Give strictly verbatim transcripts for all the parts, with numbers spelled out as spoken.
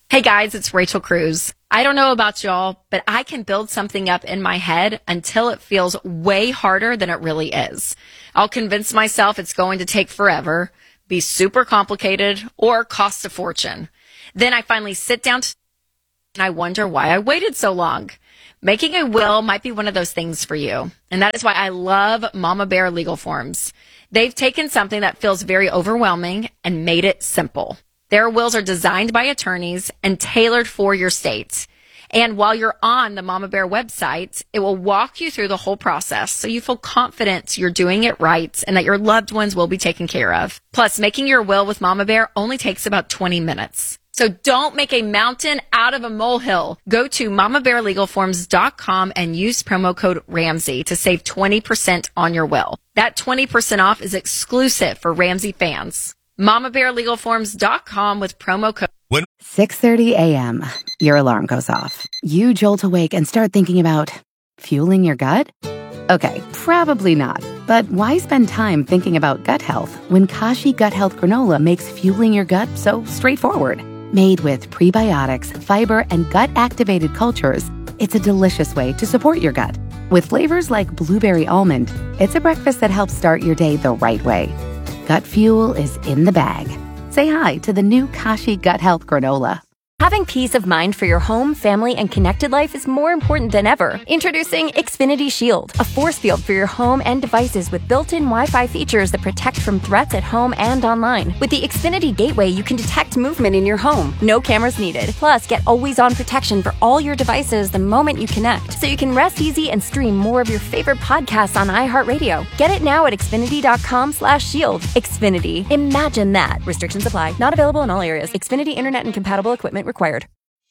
Hey guys, it's Rachel Cruz. I don't know about y'all, but I can build something up in my head until it feels way harder than it really is. I'll convince myself it's going to take forever, be super complicated, or cost a fortune. Then I finally sit down to and I wonder why I waited so long. Making a will might be one of those things for you. And that is why I love Mama Bear Legal Forms. They've taken something that feels very overwhelming and made it simple. Their wills are designed by attorneys and tailored for your state. And while you're on the Mama Bear website, it will walk you through the whole process so you feel confident you're doing it right and that your loved ones will be taken care of. Plus, making your will with Mama Bear only takes about twenty minutes. So don't make a mountain out of a molehill. Go to mama bear legal forms dot com and use promo code Ramsey to save twenty percent on your will. That twenty percent off is exclusive for Ramsey fans. mama bear legal forms dot com with promo code. When- six thirty a.m. Your alarm goes off. You jolt awake and start thinking about fueling your gut? Okay, probably not. But why spend time thinking about gut health when Kashi Gut Health Granola makes fueling your gut so straightforward? Made with prebiotics, fiber, and gut-activated cultures, it's a delicious way to support your gut. With flavors like blueberry almond, it's a breakfast that helps start your day the right way. Gut fuel is in the bag. Say hi to the new Kashi Gut Health Granola. Having peace of mind for your home, family, and connected life is more important than ever. Introducing Xfinity Shield, a force field for your home and devices with built-in Wi-Fi features that protect from threats at home and online. With the Xfinity Gateway, you can detect movement in your home. No cameras needed. Plus, get always-on protection for all your devices the moment you connect, so you can rest easy and stream more of your favorite podcasts on iHeartRadio. Get it now at xfinity.com slash shield. Xfinity. Imagine that. Restrictions apply. Not available in all areas. Xfinity Internet and compatible equipment required.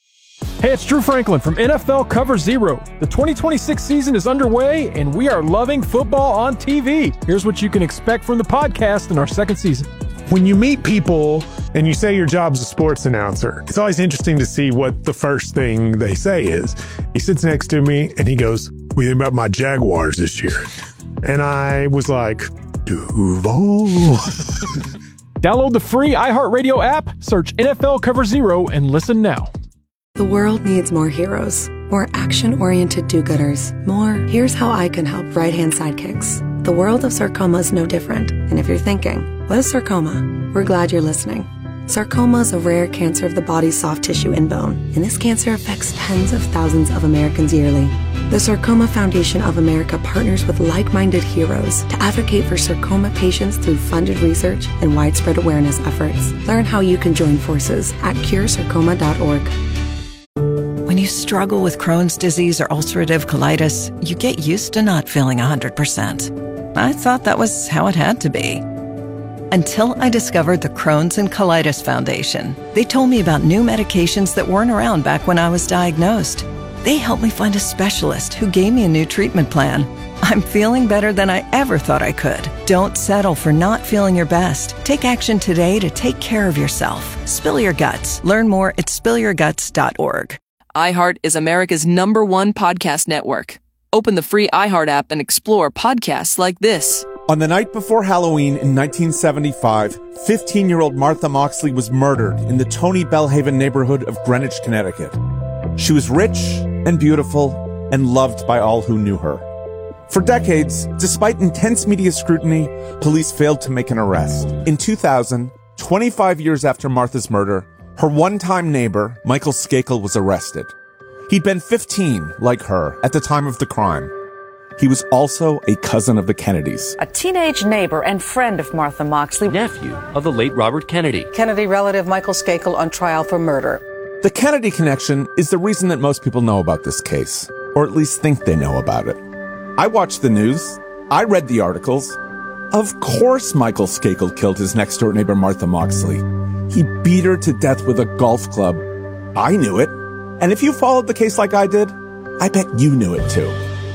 Hey, it's Drew Franklin from N F L Cover Zero. The twenty twenty-six season is underway, and we are loving football on T V. Here's what you can expect from the podcast in our second season. When you meet people and you say your job's a sports announcer, it's always interesting to see what the first thing they say is. He sits next to me and he goes, "What do you think about my Jaguars this year?" And I was like, Duval. Download the free iHeartRadio app, search N F L Cover Zero, and listen now. The world needs more heroes, more action-oriented do-gooders, more here's how I can help right-hand sidekicks. The world of sarcoma is no different. And if you're thinking, what is sarcoma? We're glad you're listening. Sarcoma is a rare cancer of the body's soft tissue and bone, and this cancer affects tens of thousands of Americans yearly. The Sarcoma Foundation of America partners with like-minded heroes to advocate for sarcoma patients through funded research and widespread awareness efforts. Learn how you can join forces at cure sarcoma dot org. When you struggle with Crohn's disease or ulcerative colitis, you get used to not feeling one hundred percent. I thought that was how it had to be. Until I discovered the Crohn's and Colitis Foundation. They told me about new medications that weren't around back when I was diagnosed. They helped me find a specialist who gave me a new treatment plan. I'm feeling better than I ever thought I could. Don't settle for not feeling your best. Take action today to take care of yourself. Spill your guts. Learn more at spill your guts dot org. iHeart is America's number one podcast network. Open the free iHeart app and explore podcasts like this. On the night before Halloween in nineteen seventy-five, fifteen-year-old Martha Moxley was murdered in the Tony Bellhaven neighborhood of Greenwich, Connecticut. She was rich and beautiful and loved by all who knew her. For decades, despite intense media scrutiny, police failed to make an arrest. In two thousand, twenty-five years after Martha's murder, her one-time neighbor, Michael Skakel, was arrested. He'd been fifteen, like her, at the time of the crime. He was also a cousin of the Kennedys. A teenage neighbor and friend of Martha Moxley. Nephew of the late Robert Kennedy. Kennedy relative Michael Skakel on trial for murder. The Kennedy connection is the reason that most people know about this case, or at least think they know about it. I watched the news. I read the articles. Of course Michael Skakel killed his next-door neighbor Martha Moxley. He beat her to death with a golf club. I knew it. And if you followed the case like I did, I bet you knew it too.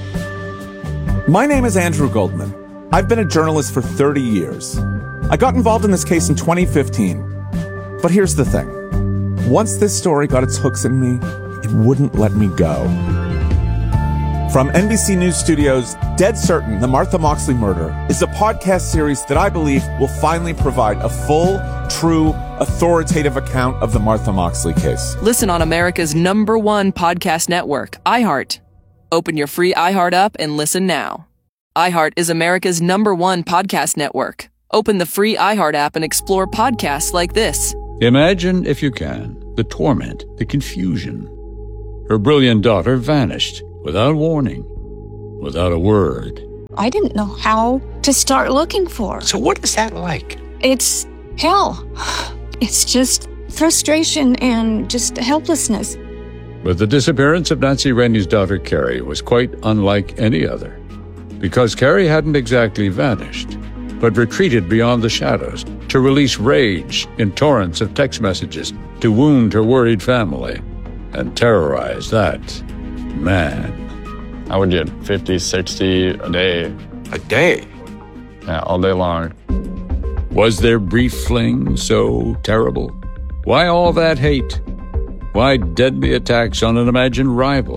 My name is Andrew Goldman. I've been a journalist for thirty years. I got involved in this case in twenty fifteen. But here's the thing. Once this story got its hooks in me, it wouldn't let me go. From N B C News Studios, Dead Certain, The Martha Moxley Murder is a podcast series that I believe will finally provide a full, true, authoritative account of the Martha Moxley case. Listen on America's number one podcast network, iHeart. Open your free iHeart app and listen now. iHeart is America's number one podcast network. Open the free iHeart app and explore podcasts like this. Imagine, if you can, the torment, the confusion. Her brilliant daughter vanished without warning, without a word. I didn't know how to start looking for her. So what is that like? It's hell. It's just frustration and just helplessness. But the disappearance of Nancy Rennie's daughter, Carrie, was quite unlike any other. Because Carrie hadn't exactly vanished, but retreated beyond the shadows to release rage in torrents of text messages to wound her worried family and terrorize that man. I would get fifty, sixty a day. A day? Yeah, all day long. Was their brief fling so terrible? Why all that hate? Why deadly attacks on an imagined rival?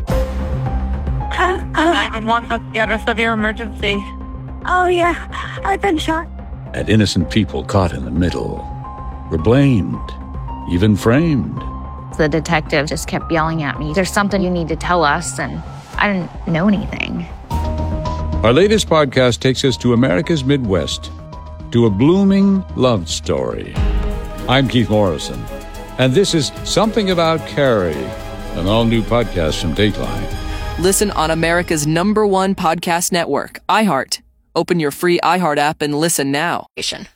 nine one one, what's the address of your emergency? Oh, yeah, I've been shot. And innocent people caught in the middle were blamed, even framed. The detective just kept yelling at me, "There's something you need to tell us," and I didn't know anything. Our latest podcast takes us to America's Midwest, to a blooming love story. I'm Keith Morrison, and this is Something About Carrie, an all-new podcast from Dateline. Listen on America's number one podcast network, iHeart. Open your free iHeart app and listen now.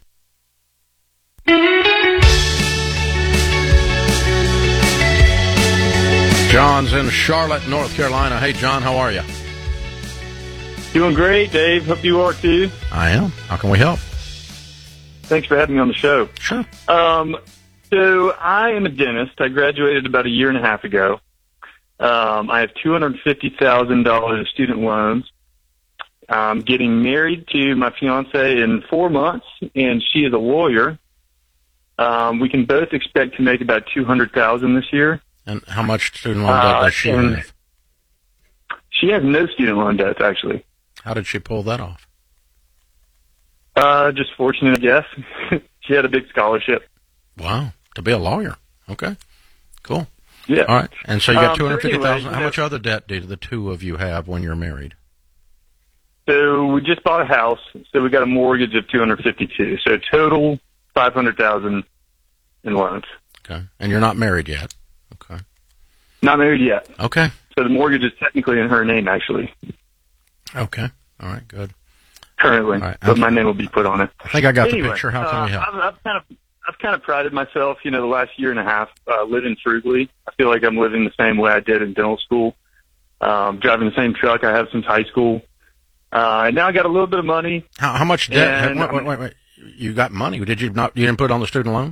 John's in Charlotte, North Carolina. Hey, John, how are you? Doing great, Dave. Hope you are, too. I am. How can we help? Thanks for having me on the show. Sure. Um, so I am a dentist. I graduated about a year and a half ago. Um, I have two hundred fifty thousand dollars of student loans. I'm getting married to my fiance in four months, and she is a lawyer. Um, we can both expect to make about two hundred thousand dollars this year. And how much student loan debt does she uh, have? She has no student loan debts, actually. How did she pull that off? Uh, just fortunate, I guess. She had a big scholarship. Wow. To be a lawyer. Okay. Cool. Yeah. All right. And so you got Um, two hundred fifty thousand dollars. so anyway, How you much other debt do the two of you have when you're married? So we just bought a house, so we got a mortgage of two hundred fifty-two. So total five hundred thousand in loans. Okay. And you're not married yet? Okay. Not married yet. Okay. So the mortgage is technically in her name, actually. Okay. All right. Good. Currently, All right. but my name will be put on it. I think I got anyway, the picture. How can uh, we help? I've, I've kind of, I've kind of prided myself, you know, the last year and a half uh, living frugally. I feel like I'm living the same way I did in dental school. Um, driving the same truck I have since high school. Uh, and now I got a little bit of money. How, how much debt? and- Wait, wait, wait, wait. You got money? Did you not? You didn't put it on the student loan?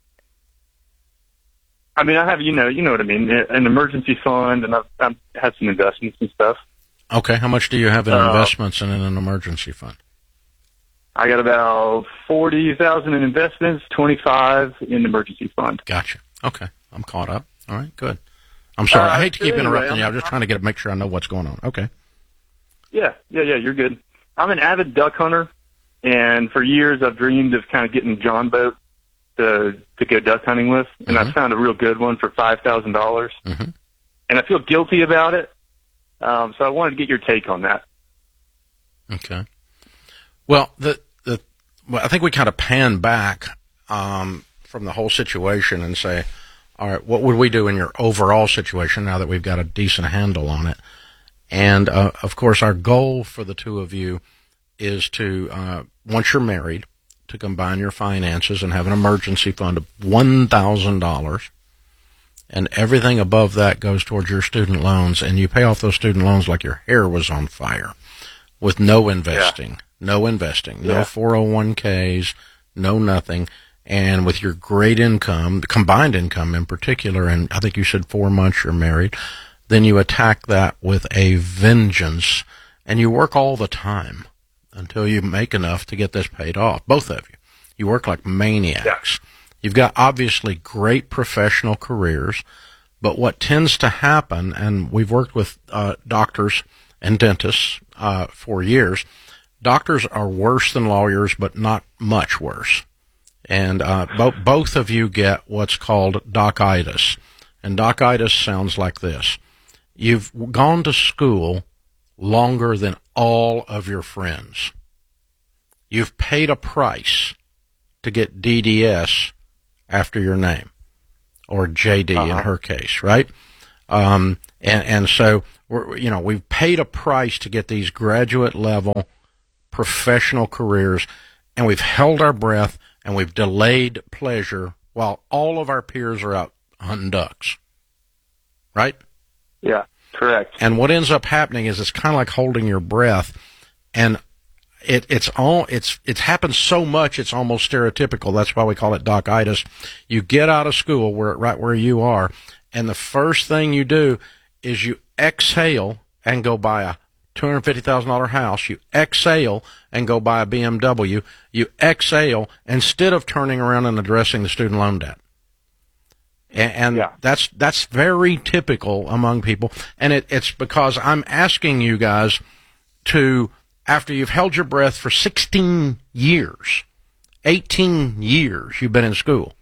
I mean, I have, you know, you know what I mean, an emergency fund, and I've, I've had some investments and stuff. Okay. How much do you have in Uh, investments and in an emergency fund? I got about forty thousand in investments, twenty-five in emergency fund. Gotcha. Okay. I'm caught up. All right. Good. I'm sorry. Uh, I hate to keep anyway, interrupting you. I'm- I'm just trying to get make sure I know what's going on. Okay. Yeah, yeah, yeah, you're good. I'm an avid duck hunter, and for years I've dreamed of kind of getting a John boat to to go duck hunting with, and I found a real good one for five thousand dollars. Mhm. And I feel guilty about it, um, so I wanted to get your take on that. Okay. Well, the the well, I think we kind of pan back um, from the whole situation and say, all right, what would we do in your overall situation now that we've got a decent handle on it? And uh, of course, our goal for the two of you is to uh, once you're married, to combine your finances and have an emergency fund of one thousand dollars, and everything above that goes towards your student loans, and you pay off those student loans like your hair was on fire, with no investing, yeah. no investing, no yeah. four oh one k's, no nothing, and with your great income, the combined income in particular, and I think you said four months you're married, then you attack that with a vengeance, and you work all the time until you make enough to get this paid off, both of you. You work like maniacs. Yeah. You've got obviously great professional careers, But what tends to happen, and we've worked with uh, doctors and dentists uh, for years, doctors are worse than lawyers, but not much worse. And uh, bo- both of you get what's called docitis. And docitis sounds like this. You've gone to school longer than all of your friends. You've paid a price to get D D S after your name, or J D uh-huh. in her case, right? Um, and, and so, we're, you know, we've paid a price to get these graduate level professional careers, and we've held our breath and we've delayed pleasure while all of our peers are out hunting ducks, right? Yeah, correct. And what ends up happening is it's kind of like holding your breath, and it, it's all it's it happens so much it's almost stereotypical. That's why we call it docitis. You get out of school where right where you are, and the first thing you do is you exhale and go buy a two hundred fifty thousand dollars house. You exhale and go buy a B M W. You exhale instead of turning around and addressing the student loan debt. And, and yeah. that's that's very typical among people. And it, it's because I'm asking you guys to, after you've held your breath for sixteen years, eighteen years you've been in school,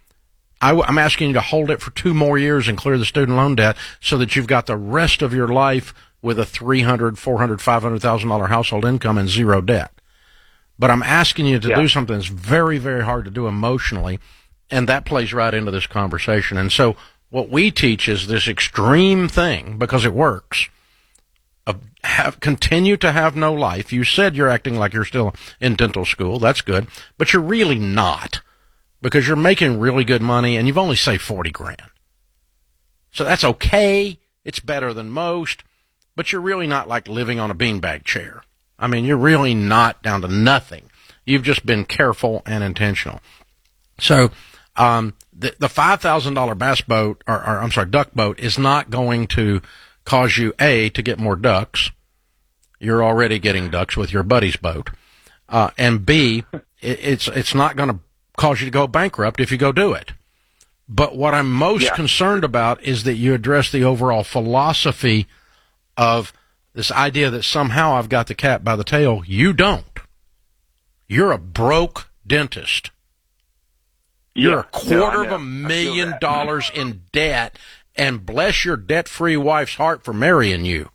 I, I'm asking you to hold it for two more years and clear the student loan debt so that you've got the rest of your life with a three hundred, four hundred, five hundred thousand dollars household income and zero debt. But I'm asking you to yeah. do something that's very, very hard to do emotionally, and that plays right into this conversation. And so what we teach is this extreme thing, because it works, of have, continue to have no life. You said you're acting like you're still in dental school. That's good. But you're really not, because you're making really good money, and you've only saved forty grand. So that's okay. It's better than most. But you're really not like living on a beanbag chair. I mean, you're really not down to nothing. You've just been careful and intentional. So um, the, the five thousand dollars bass boat, or, or I'm sorry, duck boat, is not going to cause you, A, to get more ducks. You're already getting ducks with your buddy's boat. Uh, and B, it, it's it's not going to cause you to go bankrupt if you go do it. But what I'm most yeah. concerned about is that you address the overall philosophy of this idea that somehow I've got the cat by the tail. You don't. You're a broke dentist. You're yeah, a quarter no, of a million dollars in debt, and bless your debt-free wife's heart for marrying you.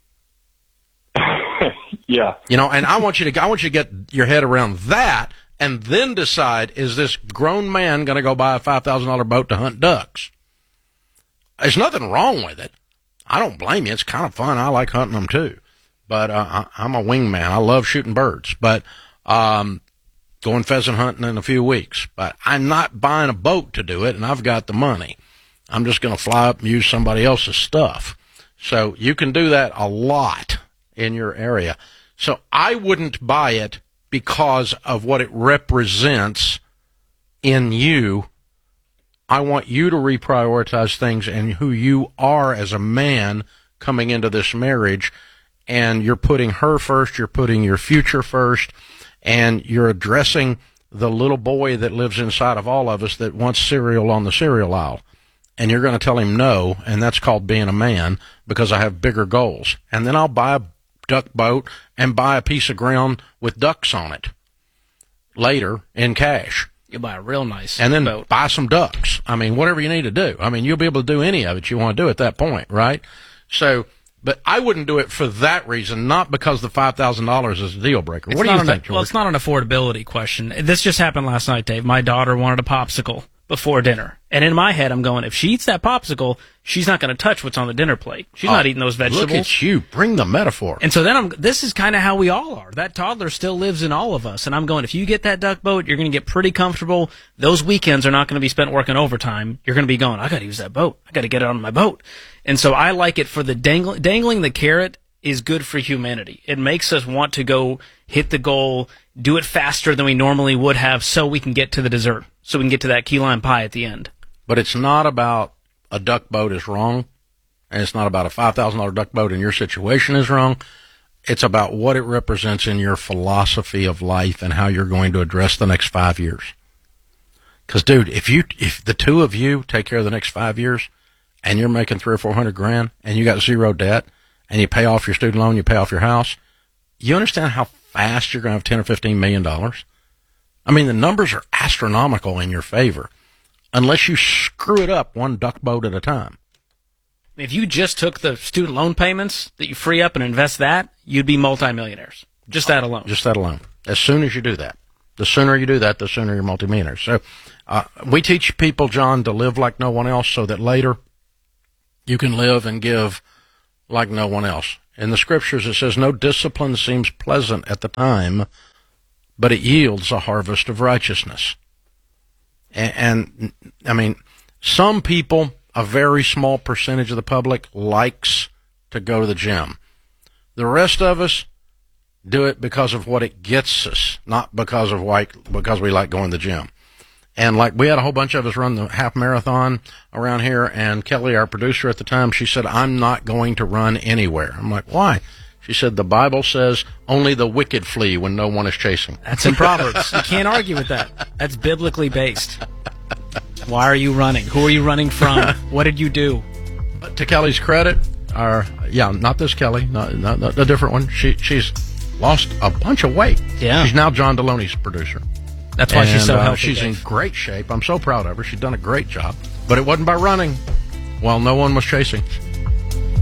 yeah. You know, and I want you to I want you to get your head around that, and then decide, is this grown man going to go buy a five thousand dollars boat to hunt ducks? There's nothing wrong with it. I don't blame you. It's kind of fun. I like hunting them too. But uh, I, I'm a wingman. I love shooting birds. But um, going pheasant hunting in a few weeks. But I'm not buying a boat to do it, and I've got the money. I'm just going to fly up and use somebody else's stuff. So you can do that a lot in your area. So I wouldn't buy it because of what it represents in you. I want you to reprioritize things and who you are as a man coming into this marriage, and you're putting her first, you're putting your future first, and you're addressing the little boy that lives inside of all of us that wants cereal on the cereal aisle. And you're going to tell him no, and that's called being a man, because I have bigger goals. And then I'll buy a duck boat and buy a piece of ground with ducks on it later in cash. You buy a real nice and then boat. Buy some ducks. I mean, whatever you need to do. I mean, you'll be able to do any of it you want to do at that point, right? So, but I wouldn't do it for that reason, not because the five thousand dollars is a deal breaker. It's what do you an, think, George? Well, it's not an affordability question. This just happened last night, Dave. My daughter wanted a popsicle before dinner. And in my head, I'm going, if she eats that popsicle, she's not going to touch what's on the dinner plate. She's oh, not eating those vegetables. Look at you. Bring the metaphor. And so then I'm, this is kind of how we all are. That toddler still lives in all of us. And I'm going, if you get that duck boat, you're going to get pretty comfortable. Those weekends are not going to be spent working overtime. You're going to be going, I got to use that boat. I got to get it on my boat. And so I like it for the dangling, dangling the carrot is good for humanity. It makes us want to go hit the goal, do it faster than we normally would have so we can get to the dessert, so we can get to that key lime pie at the end. But it's not about a duck boat is wrong, and it's not about a five thousand dollars duck boat in your situation is wrong. It's about what it represents in your philosophy of life and how you're going to address the next five years. Because, dude, if you if the two of you take care of the next five years, and you're making three or four hundred grand, and you got zero debt, and you pay off your student loan, you pay off your house, you understand how fast you're going to have ten or fifteen million dollars? I mean, the numbers are astronomical in your favor, unless you screw it up one duck boat at a time. If you just took the student loan payments that you free up and invest that, you'd be multimillionaires. Just that alone. Just that alone. As soon as you do that. The sooner you do that, the sooner you're multimillionaires. So uh, we teach people, John, to live like no one else so that later you can live and give like no one else. In the scriptures, it says, no discipline seems pleasant at the time, but it yields a harvest of righteousness. And, and I mean, some people, a very small percentage of the public, likes to go to the gym. The rest of us do it because of what it gets us, not because of why, because we like going to the gym. And like, we had a whole bunch of us run the half marathon around here, and Kelly, our producer at the time, she said, I'm not going to run anywhere. I'm like, why? She said, the Bible says only the wicked flee when no one is chasing. That's in Proverbs. You can't argue with that. That's biblically based. Why are you running? Who are you running from? What did you do? But to Kelly's credit, or yeah, not this Kelly, not, not, not a different one. She she's lost a bunch of weight. Yeah, she's now John Deloney's producer. That's why and, she's so uh, healthy. She's Dave. in great shape. I'm so proud of her. She's done a great job. But it wasn't by running. Well, no one was chasing.